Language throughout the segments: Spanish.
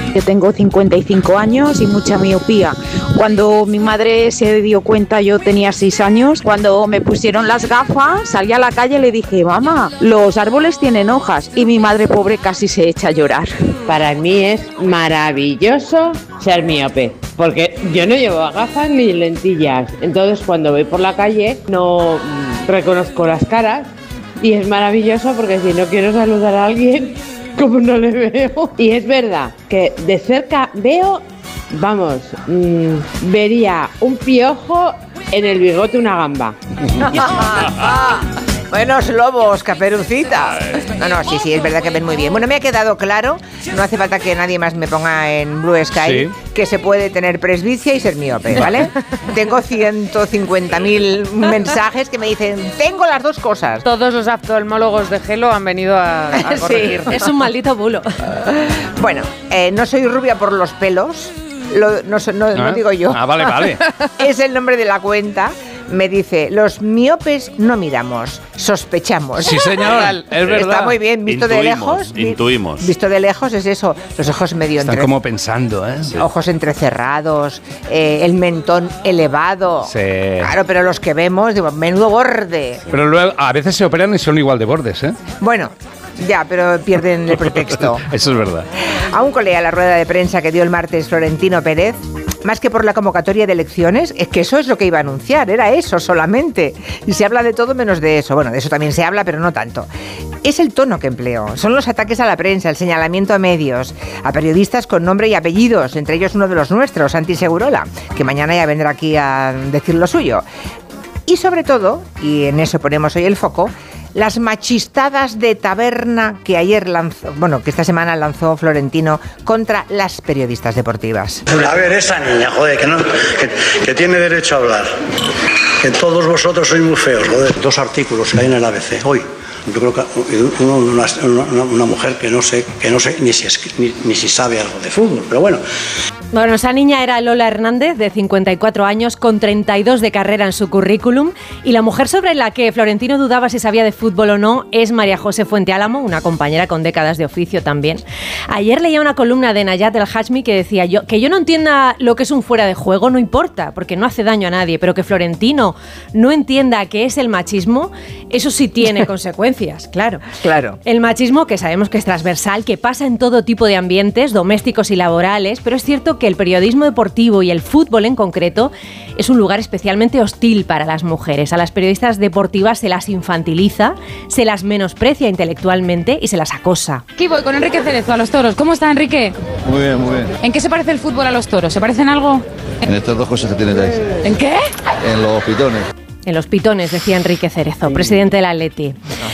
Yo tengo 55 años y mucha miopía. Cuando mi madre se dio cuenta, yo tenía 6 años. Cuando me pusieron las gafas, salí a la calle y le dije, mamá, los árboles tienen hojas. Y mi madre pobre casi se echa a llorar. Para mí es maravilloso ser miope, porque yo no llevo gafas ni lentillas. Entonces cuando voy por la calle no reconozco las caras y es maravilloso porque si no quiero saludar a alguien, como no le veo. Y es verdad que de cerca veo, vería un piojo en el bigote una gamba. Buenos lobos, Caperucita. No, sí, es verdad que ven muy bien. Bueno, me ha quedado claro, no hace falta que nadie más me ponga en Blue Sky, que se puede tener presbicia y ser miope, ¿vale? Tengo 150.000 mensajes que me dicen, tengo las dos cosas. Todos los oftalmólogos de Gelo han venido a corregir. Es un maldito bulo. Bueno, no soy rubia por los pelos, no digo yo. Vale. Es el nombre de la cuenta. Me dice, los miopes no miramos, sospechamos. Sí, señor, es verdad. Está muy bien, visto de lejos. Intuimos. Visto de lejos es eso, los ojos medio Están como pensando, ¿eh? Sí. Ojos entrecerrados, el mentón elevado. Sí. Claro, pero los que vemos, digo, menudo borde. Pero luego, a veces se operan y son igual de bordes, ¿eh? Bueno, ya, pero pierden el pretexto. Eso es verdad. Aún colea la rueda de prensa que dio el martes Florentino Pérez. Más que por la convocatoria de elecciones, es que eso es lo que iba a anunciar, era eso solamente. Y se habla de todo menos de eso. Bueno, de eso también se habla, pero no tanto. Es el tono que empleó, son los ataques a la prensa, el señalamiento a medios, a periodistas con nombre y apellidos, entre ellos uno de los nuestros, Santi Segurola, que mañana ya vendrá aquí a decir lo suyo. Y sobre todo, y en eso ponemos hoy el foco, las machistadas de taberna que que esta semana lanzó Florentino contra las periodistas deportivas. A ver, esa niña, joder, que tiene derecho a hablar. Que todos vosotros sois muy feos, joder. 2 artículos que hay en el ABC hoy. Yo creo que una mujer que no sé ni si sabe algo de fútbol, pero bueno. Bueno, esa niña era Lola Hernández, de 54 años, con 32 de carrera en su currículum, y la mujer sobre la que Florentino dudaba si sabía de fútbol o no es María José Fuenteálamo, una compañera con décadas de oficio también. Ayer leía una columna de Nayat El Hashmi que decía que yo no entienda lo que es un fuera de juego, no importa, porque no hace daño a nadie, pero que Florentino no entienda qué es el machismo, eso sí tiene consecuencias, claro. El machismo, que sabemos que es transversal, que pasa en todo tipo de ambientes, domésticos y laborales, pero es cierto que el periodismo deportivo y el fútbol en concreto es un lugar especialmente hostil para las mujeres. A las periodistas deportivas se las infantiliza, se las menosprecia intelectualmente y se las acosa. Aquí voy con Enrique Cerezo a los toros. ¿Cómo está, Enrique? Muy bien, muy bien. ¿En qué se parece el fútbol a los toros? ¿Se parecen algo? En estas dos cosas que tienes ahí. ¿En qué? En los pitones. En los pitones, decía Enrique Cerezo, presidente del Atleti.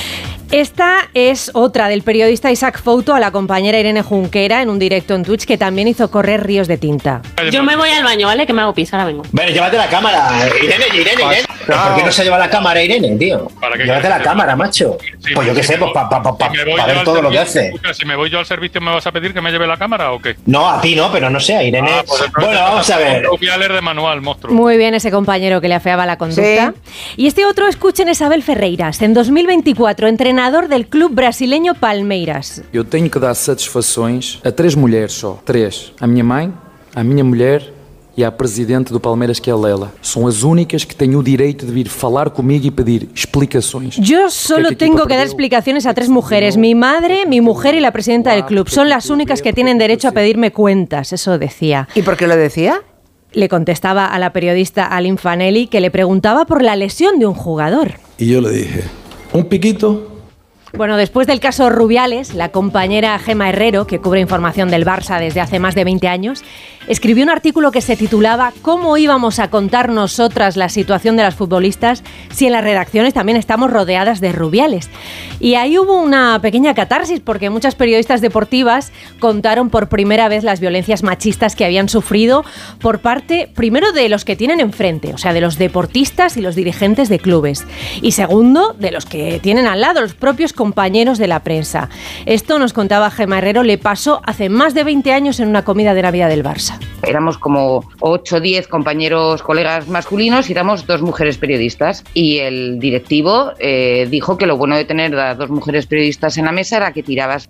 Esta es otra del periodista Isaac Fouto a la compañera Irene Junquera en un directo en Twitch que también hizo correr ríos de tinta. Yo me voy al baño, ¿vale? Que me hago pis, ahora vengo. Bueno, llévate la cámara, Irene. ¿Por qué no se lleva la cámara, Irene, tío? Llévate la cámara, macho. Sí, pues yo qué sé, pues para ver todo lo que hace. Si me voy yo al servicio, ¿me vas a pedir que me lleve la cámara o qué? No, a ti no, pero no sé, a Irene. Bueno, vamos a ver. Voy a leer de manual, monstruo. Muy bien ese compañero que le afeaba la conducta. Sí. Y este otro, escuchen, Isabel Ferreiras, en 2024, entrenador del club brasileño Palmeiras. Eu tenho que dar satisfações a 3 mulheres só. 3. A minha mãe, a minha mulher e a presidente do Palmeiras, que é a Lela. São as únicas que têm o direito de vir falar comigo e pedir explicações. Yo solo tengo que dar explicaciones a 3 mujeres. Mi madre, mi mujer y la presidenta del club. Son las únicas que tienen derecho a pedirme cuentas, eso decía. ¿Y por qué lo decía? Le contestaba a la periodista Aline Fanelli, que le preguntaba por la lesión de un jugador. Y yo le dije, un piquito. Bueno, después del caso Rubiales, la compañera Gemma Herrero, que cubre información del Barça desde hace más de 20 años, escribió un artículo que se titulaba ¿Cómo íbamos a contar nosotras la situación de las futbolistas si en las redacciones también estamos rodeadas de Rubiales? Y ahí hubo una pequeña catarsis porque muchas periodistas deportivas contaron por primera vez las violencias machistas que habían sufrido por parte, primero, de los que tienen enfrente, o sea, de los deportistas y los dirigentes de clubes, y segundo, de los que tienen al lado, los propios compañeros de la prensa. Esto, nos contaba Gemma Herrero, le pasó hace más de 20 años en una comida de Navidad del Barça. Éramos como 8 o 10 compañeros, colegas masculinos y éramos 2 mujeres periodistas. Y el directivo dijo que lo bueno de tener a 2 mujeres periodistas en la mesa era que tirabas